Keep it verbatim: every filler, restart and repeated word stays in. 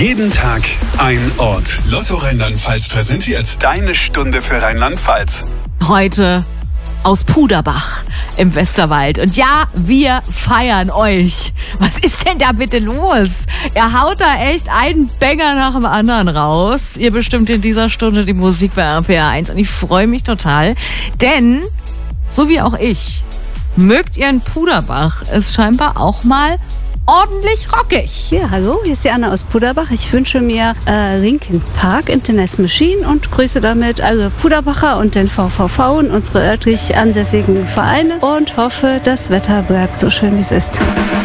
Jeden Tag ein Ort. Lotto Rheinland-Pfalz präsentiert deine Stunde für Rheinland-Pfalz. Heute aus Puderbach im Westerwald. Und ja, wir feiern euch. Was ist denn da bitte los? Ihr haut da echt einen Banger nach dem anderen raus. Ihr bestimmt in dieser Stunde die Musik bei R P R eins. Und ich freue mich total, denn so wie auch ich, mögt ihr in Puderbach es scheinbar auch mal ordentlich rockig. Ja, hallo, hier ist die Anna aus Puderbach. Ich wünsche mir äh, Linkin Park, Internet Machine und grüße damit alle Puderbacher und den V V V und unsere örtlich ansässigen Vereine und hoffe, das Wetter bleibt so schön, wie es ist.